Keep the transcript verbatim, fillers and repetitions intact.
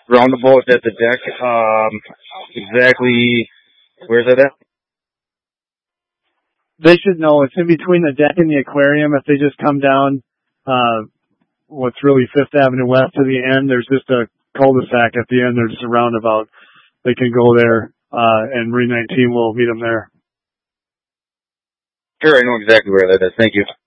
Roundabout at the deck. Um, exactly where's that at? They should know. It's in between the deck and the aquarium. If they just come down, uh, what's really Fifth Avenue West to the end, there's just a cul-de-sac at the end. There's just a roundabout. They can go there, uh, and Marine nineteen will meet them there. Sure, I know exactly where that is. Thank you.